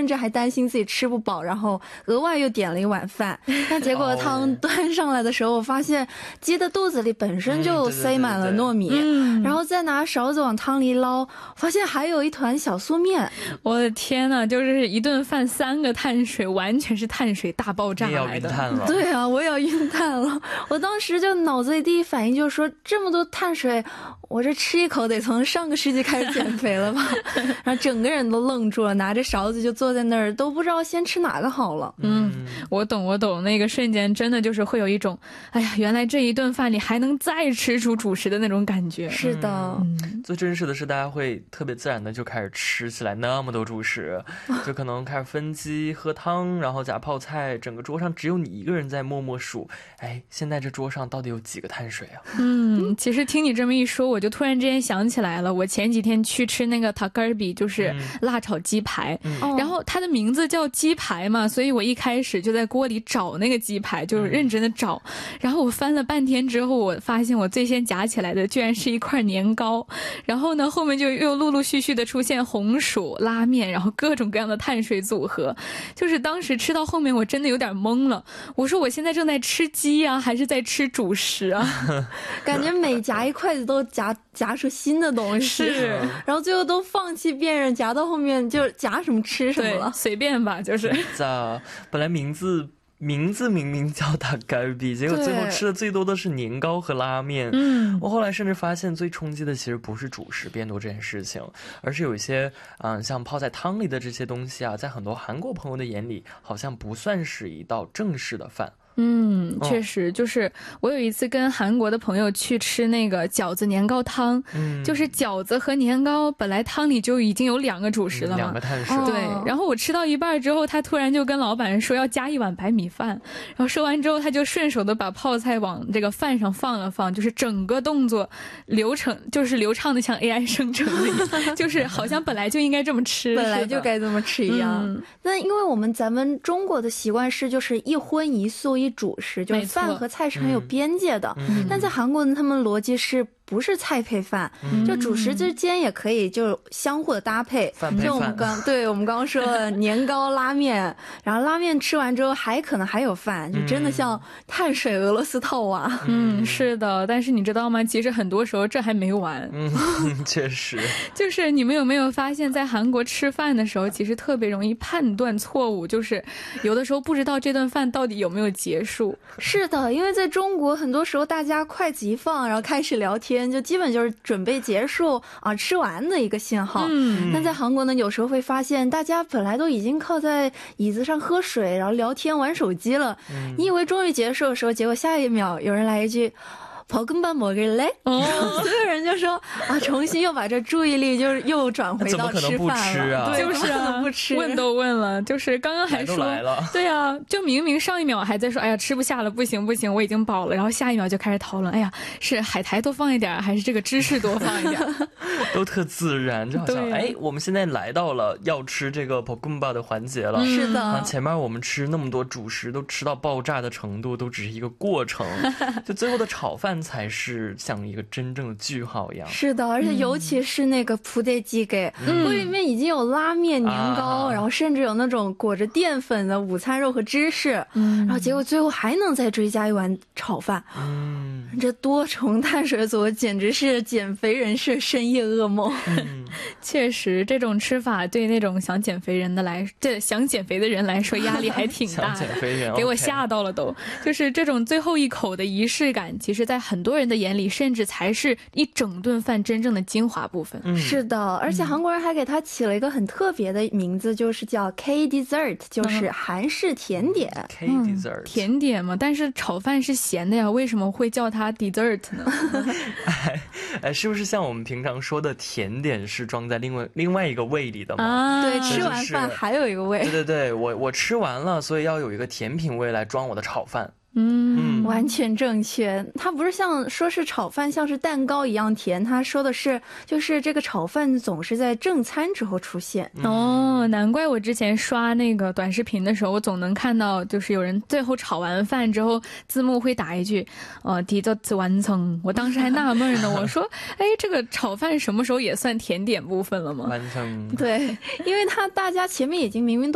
至还担心自己吃不饱，然后额外又点了一碗饭。但结果汤端上来的时候，我发现鸡的肚子里本身就塞满了糯米，然后再拿勺子往汤里捞，发现还有一团小酥面。 我的天哪，就是一顿饭3个碳水，完全是碳水大爆炸来的。 对啊，我也要晕碳了。我当时就脑子里第一反应就是说，这么多碳水，我这吃一口得从上个世纪开始减肥了吧。然后整个人都愣住了，拿着勺子就坐在那儿，都不知道先吃哪个好了。 我懂，那个瞬间真的就是会有一种，哎呀，原来这一顿饭里还能再吃出主食的那种感觉。 是的， 最真实的是大家会特别自然的就开始吃起来那么多主食，就可能开始分鸡喝汤，然后夹泡菜，整个桌上只有你一个人在默默数，哎，现在这桌上到底有几个碳水啊？ 其实听你这么一说，我就突然之间想起来了，我前几天去吃那个닭갈비，就是辣炒鸡排，然后它的名字叫鸡排嘛，所以我一开始就在锅里找那个鸡排，就是认真的找，然后我翻了半天之后，我发现我最先夹起来的居然是一块年糕，然后呢后面就又陆陆续续的出现红薯、拉面，然后各种各样的碳水组合，就是当时吃到后面我真的有点懵了，我说我现在正在吃鸡啊，还是在吃主食啊？ 感觉每夹一筷子都夹出新的东西，然后最后都放弃辨认，夹到后面就夹什么吃什么了， 随便吧，就是。 本来名字明明叫닭갈비，结果最后吃的最多的是年糕和拉面。我后来甚至发现最冲击的其实不是主食变多这件事情，而是有一些像泡在汤里的这些东西啊，在很多韩国朋友的眼里好像不算是一道正式的饭。 确实，就是我有一次跟韩国的朋友去吃那个饺子年糕汤，就是饺子和年糕本来汤里就已经有2个主食了嘛， 2个碳水， 对，然后我吃到一半之后，他突然就跟老板说要加1碗白米饭，然后说完之后他就顺手的把泡菜往这个饭上放了放，就是整个动作流程就是流畅的像 AI 生成的，就是好像本来就应该这么吃， 本来就该这么吃一样。那因为咱们中国的习惯是就是一荤一素一主食，就是饭和菜是很有边界的，但在韩国呢，他们逻辑是不是菜配饭，就主食之间也可以就相互的搭配，就我们刚刚说的年糕拉面，然后拉面吃完之后还可能还有饭，就真的像碳水俄罗斯套娃。 是的，但是你知道吗，其实很多时候这还没完。 确实， 就是你们有没有发现在韩国吃饭的时候其实特别容易判断错误，就是有的时候不知道这顿饭到底有没有结束。 是的，因为在中国很多时候大家筷子一放然后开始聊天，就基本就是准备结束啊吃完的一个信号。但在韩国呢，有时候会发现大家本来都已经靠在椅子上喝水然后聊天玩手机了，你以为终于结束的时候，结果下一秒有人来一句볶음밥 먹을래？所有人就说啊，重新又把这注意力就是又转回到吃饭了。 对，就是不吃， 问都问了，就是刚刚还说来了， 对啊，就明明上一秒还在说，哎呀吃不下了，不行，我已经饱了，然后下一秒就开始讨论，哎呀是海苔多放一点还是这个芝士多放一点， 都特自然，就好像哎，我们现在来到了要吃这个볶음밥的环节了。 是的， 前面我们吃那么多主食都吃到爆炸的程度，都只是一个过程，就最后的炒饭才是像一个真正的句号一样。 是的，而且尤其是那个부대찌개，锅里面已经有拉面、年糕，然后甚至有那种裹着淀粉的午餐肉和芝士，然后结果最后还能再追加一碗炒饭。这多重碳水组合简直是减肥人士深夜噩梦。 确实，这种吃法对那种想减肥的人来说压力还挺大的，给我吓到了都。就是这种最后一口的仪式感，其实在很多人的眼里甚至才是一整顿饭真正的精华部分。 是的，而且韩国人还给它起了一个很特别的名字，就是叫 K dessert， 就是韩式甜点。 K dessert， 甜点嘛，但是炒饭是咸的呀，为什么会叫它 dessert 呢？ 是不是像我们平常说的甜点是装在另外一个胃里的吗？ 对，吃完饭还有一个胃。 对，我吃完了，所以要有一个甜品胃来装我的炒饭。 完全正确。它不是像说是炒饭像是蛋糕一样甜，他说的是就是这个炒饭总是在正餐之后出现。 难怪我之前刷那个短视频的时候，我总能看到就是有人最后炒完饭之后字幕会打一句디저트完成。我当时还纳闷呢，我说哎，这个炒饭什么时候也算甜点部分了吗？ 完成。 对，因为大家前面已经明明都